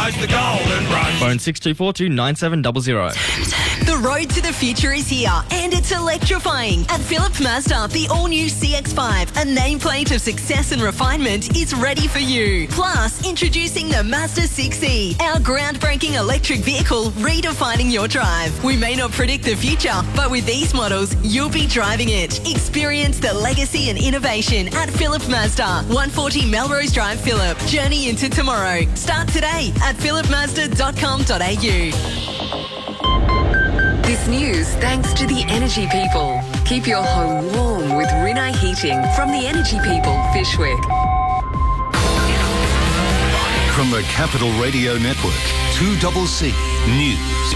Rise the golden rush. Phone 6242 9700. The road to the future is here, and it's electrifying. At Philip Mazda, the all-new CX-5, a nameplate of success and refinement, is ready for you. Plus, introducing the Mazda 6e, our groundbreaking electric vehicle redefining your drive. We may not predict the future, but with these models, you'll be driving it. Experience the legacy and innovation at Philip Mazda, 140 Melrose Drive, Phillip. Journey into tomorrow. Start today at philipmazda.com.au. This news thanks to the Energy People. Keep your home warm with Rinnai Heating from the Energy People, Fyshwick. From the Capital Radio Network, 2CC News.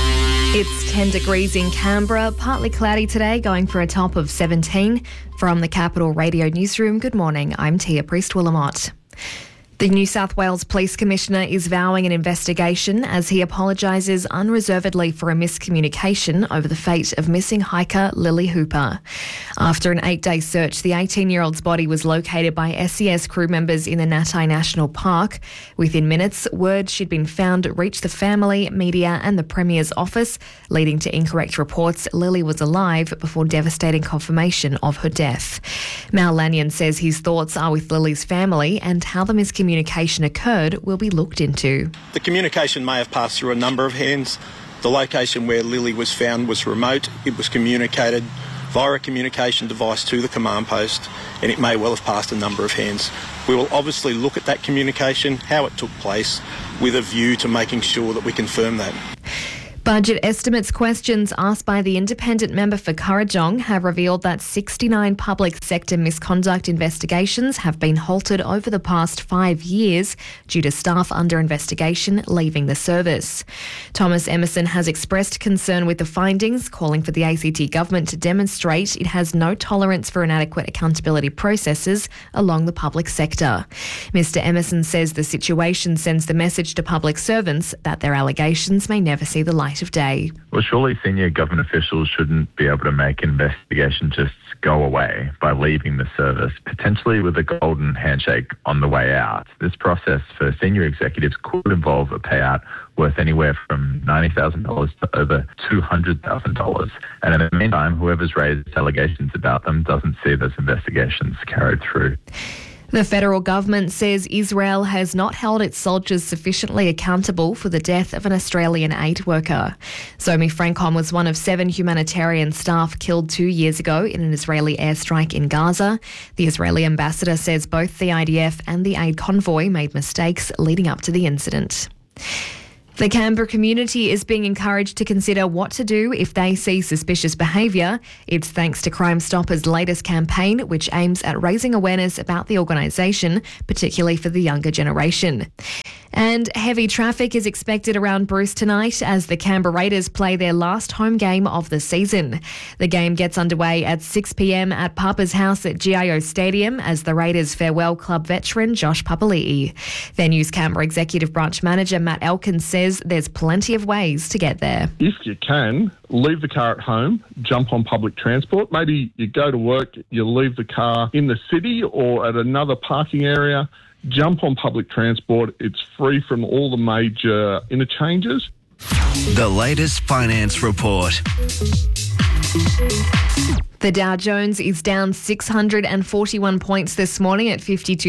It's 10 degrees in Canberra, partly cloudy today, going for a top of 17. From the Capital Radio Newsroom, good morning, I'm Tia Priest-Willamott. The New South Wales Police Commissioner is vowing an investigation as he apologises unreservedly for a miscommunication over the fate of missing hiker Lily Hooper. After an 8-day search, the 18-year-old's body was located by SES crew members in the Natai National Park. Within minutes, word she'd been found reached the family, media and the Premier's office, leading to incorrect reports Lily was alive before devastating confirmation of her death. Mal Lanyon says his thoughts are with Lily's family and how the miscommunication occurred will be looked into. The communication may have passed through a number of hands. The location where Lily was found was remote. It was communicated via a communication device to the command post, and it may well have passed a number of hands. We will obviously look at that communication, how it took place, with a view to making sure that we confirm that. Budget estimates questions asked by the independent member for Kurrajong have revealed that 69 public sector misconduct investigations have been halted over the past 5 years due to staff under investigation leaving the service. Thomas Emerson has expressed concern with the findings, calling for the ACT government to demonstrate it has no tolerance for inadequate accountability processes along the public sector. Mr Emerson says the situation sends the message to public servants that their allegations may never see the light of day. Well, surely senior government officials shouldn't be able to make an investigation just go away by leaving the service, potentially with a golden handshake on the way out. This process for senior executives could involve a payout worth anywhere from $90,000 to over $200,000. And in the meantime, whoever's raised allegations about them doesn't see those investigations carried through. The federal government says Israel has not held its soldiers sufficiently accountable for the death of an Australian aid worker. Zomi Frankom was one of 7 humanitarian staff killed 2 years ago in an Israeli airstrike in Gaza. The Israeli ambassador says both the IDF and the aid convoy made mistakes leading up to the incident. The Canberra community is being encouraged to consider what to do if they see suspicious behaviour. It's thanks to Crime Stoppers' latest campaign, which aims at raising awareness about the organisation, particularly for the younger generation. And heavy traffic is expected around Bruce tonight as the Canberra Raiders play their last home game of the season. The game gets underway at 6 p.m. at Papa's house at GIO Stadium as the Raiders farewell club veteran Josh Papali'i. Venues Canberra Executive Branch Manager Matt Elkins says there's plenty of ways to get there. If you can, leave the car at home, jump on public transport. Maybe you go to work, you leave the car in the city or at another parking area. Jump on public transport. It's free from all the major interchanges. The latest finance report. The Dow Jones is down 641 points this morning at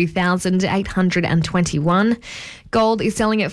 52,821. Gold is selling at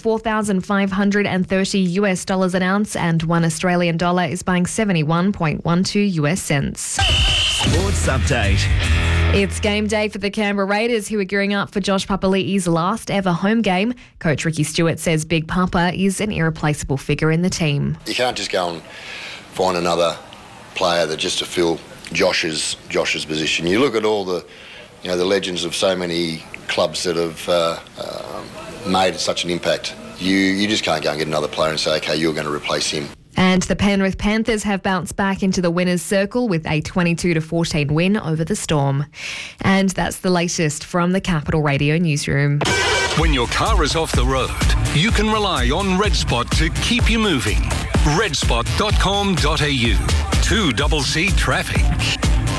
$4,530 an ounce, and $1 Australian dollar is buying 71.12 US cents. Sports update. It's game day for the Canberra Raiders, who are gearing up for Josh Papali'i's last ever home game. Coach Ricky Stewart says Big Papa is an irreplaceable figure in the team. You can't just go and find another player that just to fill Josh's position. You look at all the legends of so many clubs that have made such an impact. You just can't go and get another player and say, okay, you're going to replace him. And the Penrith Panthers have bounced back into the winners' circle with a 22-14 win over the Storm. And that's the latest from the Capital Radio Newsroom. When your car is off the road, you can rely on RedSpot to keep you moving. redspot.com.au. 2CC Traffic.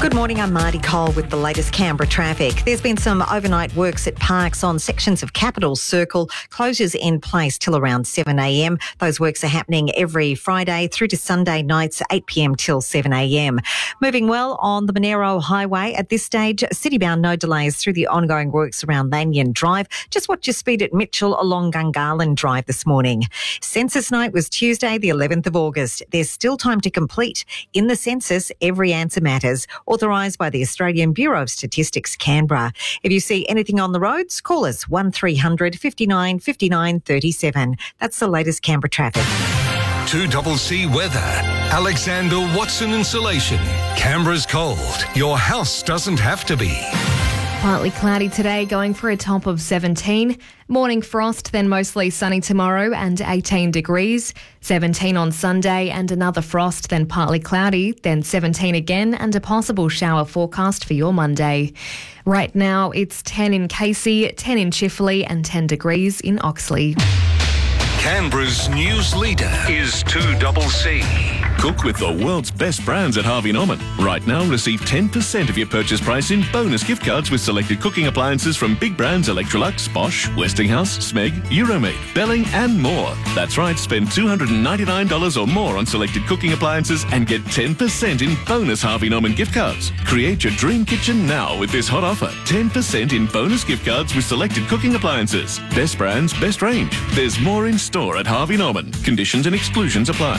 Good morning, I'm Marty Cole with the latest Canberra traffic. There's been some overnight works at parks on sections of Capital Circle, closures in place till around 7am. Those works are happening every Friday through to Sunday nights, 8pm till 7am. Moving well on the Monero Highway. At this stage, citybound no delays through the ongoing works around Lanyon Drive. Just watch your speed at Mitchell along Gungahlin Drive this morning. Census night was Tuesday, the 11th of August. There's still time to complete. In the census, every answer matters. Authorised by the Australian Bureau of Statistics, Canberra. If you see anything on the roads, call us 1300 59 59 37. That's the latest Canberra traffic. 2CC weather. Alexander Watson Insulation. Canberra's cold. Your house doesn't have to be. Partly cloudy today, going for a top of 17. Morning frost, then mostly sunny tomorrow and 18 degrees. 17 on Sunday and another frost, then partly cloudy, then 17 again and a possible shower forecast for your Monday. Right now it's 10 in Casey, 10 in Chifley and 10 degrees in Oxley. Canberra's news leader is 2CC. Cook with the world's best brands at Harvey Norman. Right now, receive 10% of your purchase price in bonus gift cards with selected cooking appliances from big brands Electrolux, Bosch, Westinghouse, Smeg, Euromade, Belling and more. That's right, spend $299 or more on selected cooking appliances and get 10% in bonus Harvey Norman gift cards. Create your dream kitchen now with this hot offer. 10% in bonus gift cards with selected cooking appliances. Best brands, best range. There's more in store at Harvey Norman. Conditions and exclusions apply.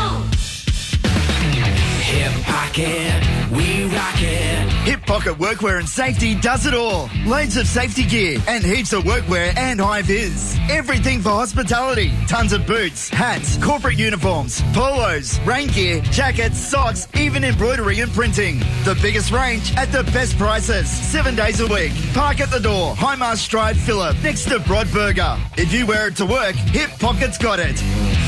Hip Pocket, we rock it. Hip Pocket Workwear and Safety does it all. Loads of safety gear and heaps of workwear and high vis. Everything for hospitality. Tons of boots, hats, corporate uniforms, polos, rain gear, jackets, socks, even embroidery and printing. The biggest range at the best prices. 7 days a week. Park at the door. Highmarsh Drive, Phillip, next to Broadburger. If you wear it to work, Hip Pocket's got it.